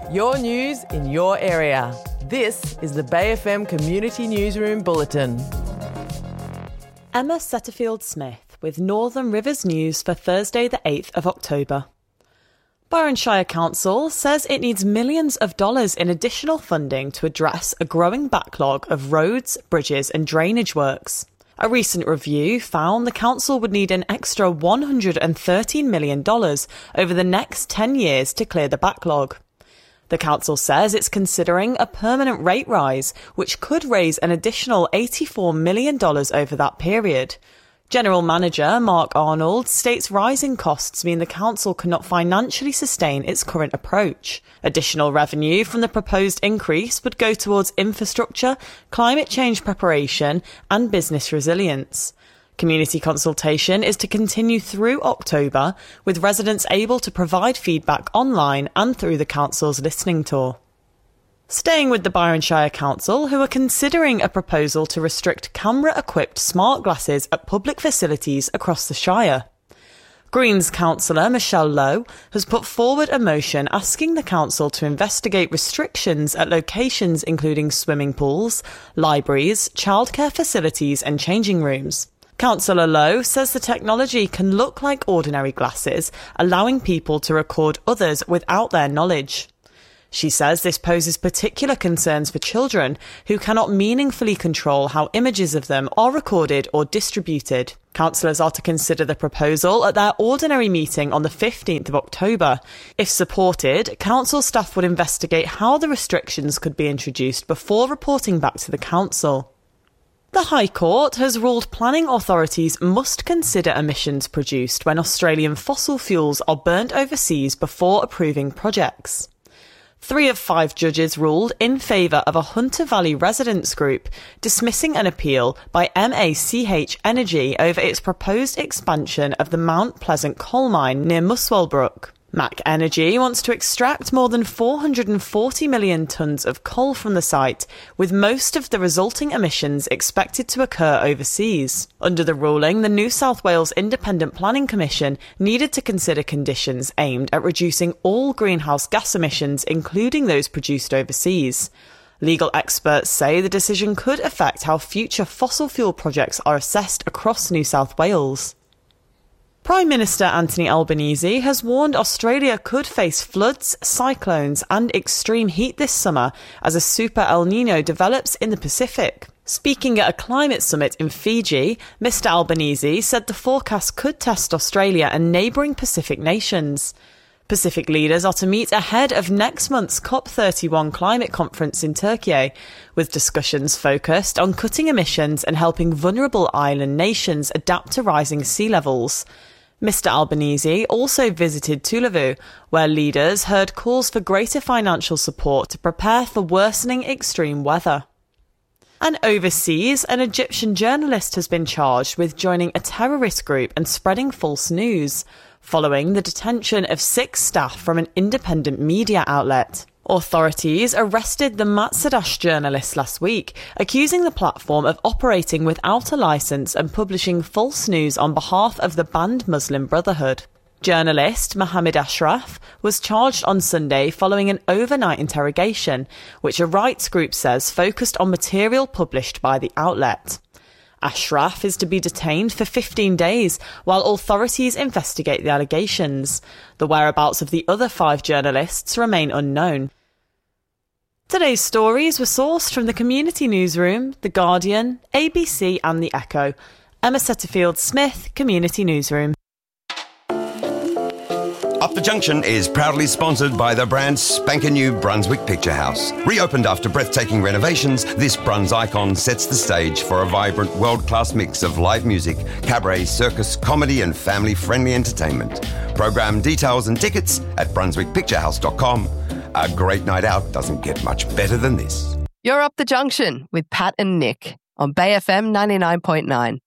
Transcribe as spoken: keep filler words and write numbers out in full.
Your news in your area. This is the Bay F M Community Newsroom Bulletin. Emma Setterfield-Smith with Northern Rivers News for Thursday the eighth of October. Byron Shire Council says it needs millions of dollars in additional funding to address a growing backlog of roads, bridges and drainage works. A recent review found the council would need an extra one hundred thirteen million dollars over the next ten years to clear the backlog. The council says it's considering a permanent rate rise, which could raise an additional eighty-four million dollars over that period. General Manager Mark Arnold states rising costs mean the council cannot financially sustain its current approach. Additional revenue from the proposed increase would go towards infrastructure, climate change preparation and business resilience. Community consultation is to continue through October, with residents able to provide feedback online and through the council's listening tour. Staying with the Byron Shire Council, who are considering a proposal to restrict camera-equipped smart glasses at public facilities across the Shire. Greens councillor Michelle Lowe has put forward a motion asking the council to investigate restrictions at locations including swimming pools, libraries, childcare facilities and changing rooms. Councillor Lowe says the technology can look like ordinary glasses, allowing people to record others without their knowledge. She says this poses particular concerns for children who cannot meaningfully control how images of them are recorded or distributed. Councillors are to consider the proposal at their ordinary meeting on the fifteenth of October. If supported, council staff would investigate how the restrictions could be introduced before reporting back to the council. The High Court has ruled planning authorities must consider emissions produced when Australian fossil fuels are burnt overseas before approving projects. Three of five judges ruled in favour of a Hunter Valley residents group dismissing an appeal by M A C H Energy over its proposed expansion of the Mount Pleasant coal mine near Muswell Brook. M A C Energy wants to extract more than four hundred forty million tonnes of coal from the site, with most of the resulting emissions expected to occur overseas. Under the ruling, the New South Wales Independent Planning Commission needed to consider conditions aimed at reducing all greenhouse gas emissions, including those produced overseas. Legal experts say the decision could affect how future fossil fuel projects are assessed across New South Wales. Prime Minister Anthony Albanese has warned Australia could face floods, cyclones and extreme heat this summer as a super El Niño develops in the Pacific. Speaking at a climate summit in Fiji, Mister Albanese said the forecast could test Australia and neighbouring Pacific nations. Pacific leaders are to meet ahead of next month's COP thirty-one climate conference in Turkey, with discussions focused on cutting emissions and helping vulnerable island nations adapt to rising sea levels. Mister Albanese also visited Tuvalu, where leaders heard calls for greater financial support to prepare for worsening extreme weather. And overseas, an Egyptian journalist has been charged with joining a terrorist group and spreading false news, following the detention of six staff from an independent media outlet. Authorities arrested the Matsadash journalist last week, accusing the platform of operating without a licence and publishing false news on behalf of the banned Muslim Brotherhood. Journalist Mohammed Ashraf was charged on Sunday following an overnight interrogation, which a rights group says focused on material published by the outlet. Ashraf is to be detained for fifteen days while authorities investigate the allegations. The whereabouts of the other five journalists remain unknown. Today's stories were sourced from the Community Newsroom, The Guardian, A B C and The Echo. Emma Setterfield-Smith, Community Newsroom. Up the Junction is proudly sponsored by the brand spanking new Brunswick Picture House. Reopened after breathtaking renovations, this Bruns icon sets the stage for a vibrant, world-class mix of live music, cabaret, circus, comedy and family-friendly entertainment. Program details and tickets at brunswick picture house dot com. A great night out doesn't get much better than this. You're Up the Junction with Pat and Nick on Bay F M ninety-nine point nine.